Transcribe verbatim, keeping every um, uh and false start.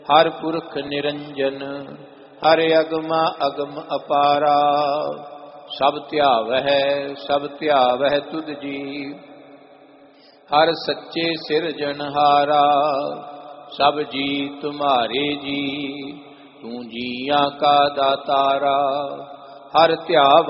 हर पुरख निरंजन, हर अगमा अगम अपारा। सब ध्यावह सब ध्यावह तुध जी, हर सच्चे सिरजनहारा। सब जी तुम्हारे जी, तू जिया का दातारा। हर ध्याव